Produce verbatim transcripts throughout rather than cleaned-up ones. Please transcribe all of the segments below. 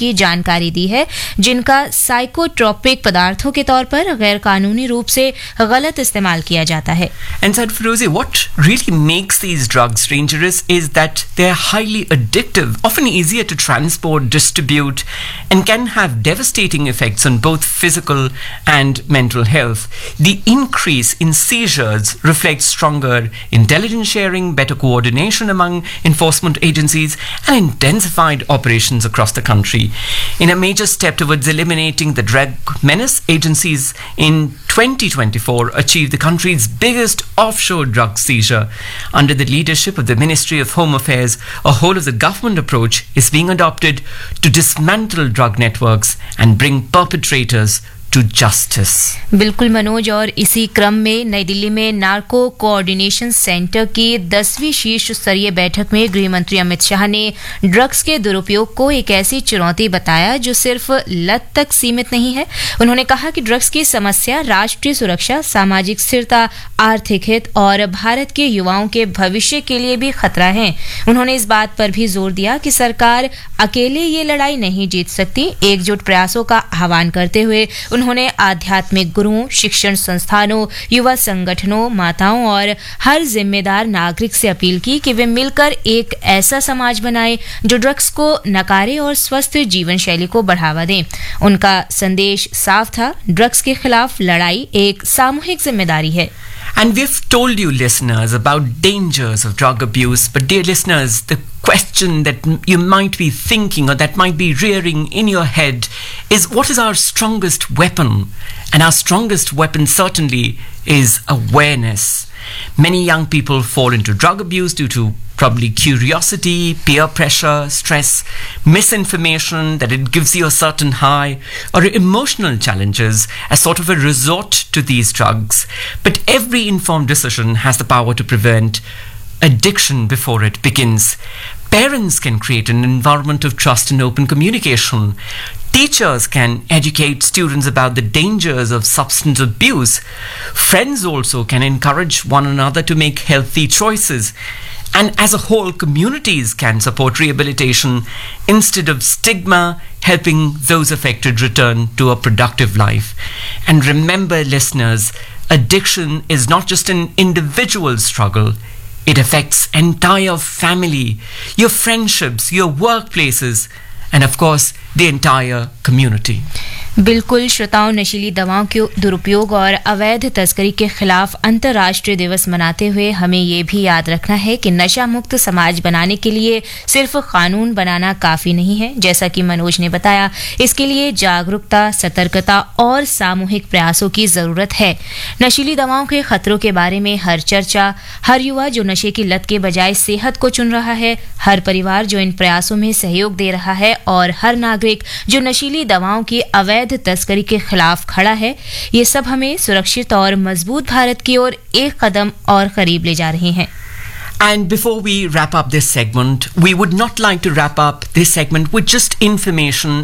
की जानकारी दी है, जिनका साइकोट्रोपिक पदार्थों के तौर पर गैर कानूनी रूप से गलत इस्तेमाल किया जाता है. And said Firozi, what really makes these drugs dangerous is that they're highly addictive, often easier to transport, distribute, and can have devastating effects on both physical and mental health. The increase in seizures reflects stronger intelligence sharing, better coordination among enforcement agencies, and intensified operations across the country. In a major step towards eliminating the drug menace, agencies in twenty twenty-four achieved the country's biggest offshore drug seizure. Under the leadership of the Ministry of Home Affairs, a whole of the government approach is being adopted to dismantle drug networks and bring perpetrators to justice. बिल्कुल मनोज, और इसी क्रम में नई दिल्ली में narco coordination centre की दसवीं शीर्ष स्तरीय बैठक में गृह मंत्री अमित शाह ने ड्रग्स के दुरुपयोग को एक ऐसी चुनौती बताया जो सिर्फ लत तक सीमित नहीं है. उन्होंने कहा कि ड्रग्स की समस्या राष्ट्रीय सुरक्षा, सामाजिक स्थिरता, आर्थिक हित और भारत के युवाओं के भविष्य के लिए भी खतरा है. उन्होंने इस बात पर भी जोर दिया कि सरकार अकेले ये लड़ाई नहीं जीत सकती. एकजुट प्रयासों का आह्वान करते हुए उन्होंने आध्यात्मिक गुरुओं, शिक्षण संस्थानों, युवा संगठनों, माताओं और हर जिम्मेदार नागरिक से अपील की कि वे मिलकर एक ऐसा समाज बनाएं जो ड्रग्स को नकारे और स्वस्थ जीवन शैली को बढ़ावा दें. उनका संदेश साफ था, ड्रग्स के खिलाफ लड़ाई एक सामूहिक जिम्मेदारी है. And we've told you, listeners, about dangers of drug abuse. But dear listeners, the question that you might be thinking or that might be rearing in your head is, what is our strongest weapon? And our strongest weapon certainly is awareness. Many young people fall into drug abuse due to probably curiosity, peer pressure, stress, misinformation that it gives you a certain high, or emotional challenges as sort of a resort to these drugs. But every informed decision has the power to prevent addiction before it begins. Parents can create an environment of trust and open communication. Teachers can educate students about the dangers of substance abuse. Friends also can encourage one another to make healthy choices. And as a whole, communities can support rehabilitation instead of stigma, helping those affected return to a productive life. And remember, listeners, addiction is not just an individual struggle. It affects entire family, your friendships, your workplaces, and of course, the entire community. बिल्कुल श्रोताओं, नशीली दवाओं के दुरुपयोग और अवैध तस्करी के खिलाफ अंतर्राष्ट्रीय दिवस मनाते हुए हमें ये भी याद रखना है कि नशा मुक्त समाज बनाने के लिए सिर्फ कानून बनाना काफी नहीं है. जैसा कि मनोज ने बताया, इसके लिए जागरूकता, सतर्कता और सामूहिक प्रयासों की जरूरत है. नशीली दवाओं के खतरों के बारे में हर चर्चा, हर युवा जो नशे की लत के बजाय सेहत को चुन रहा है, हर परिवार जो इन प्रयासों में सहयोग दे रहा है और हर नागरिक जो नशीली दवाओं की अवैध तस्करी के खिलाफ खड़ा है, ये सब हमें सुरक्षित और मजबूत भारत की ओर एक कदम और करीब ले जा रहे हैं. And before we wrap up this segment, we would not like to wrap up this segment with just information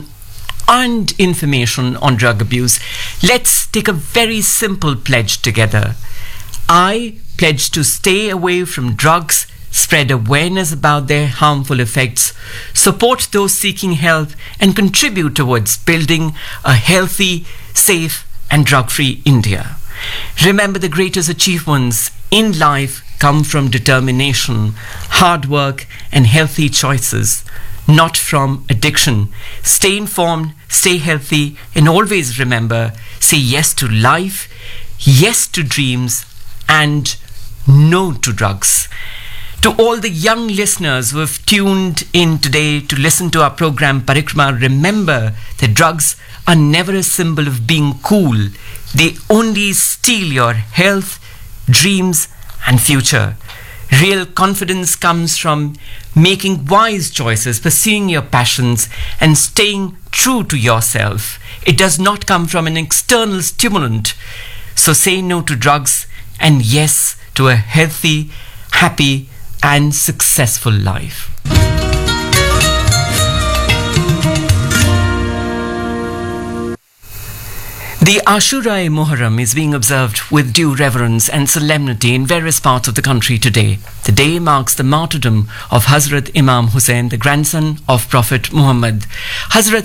and information on drug abuse. Let's take a very simple pledge together. I pledge to stay away from drugs, spread awareness about their harmful effects, support those seeking help, and contribute towards building a healthy, safe, and drug-free India. Remember, the greatest achievements in life come from determination, hard work, and healthy choices, not from addiction. Stay informed, stay healthy, and always remember, say yes to life, yes to dreams, and no to drugs. To all the young listeners who have tuned in today to listen to our program Parikrama, remember that drugs are never a symbol of being cool. They only steal your health, dreams, and future. Real confidence comes from making wise choices, pursuing your passions, and staying true to yourself. It does not come from an external stimulant. So say no to drugs and yes to a healthy, happy, and successful life. The Ashura Muharram is being observed with due reverence and solemnity in various parts of the country today. The day marks the martyrdom of Hazrat Imam Hussain, the grandson of Prophet Muhammad. Hazrat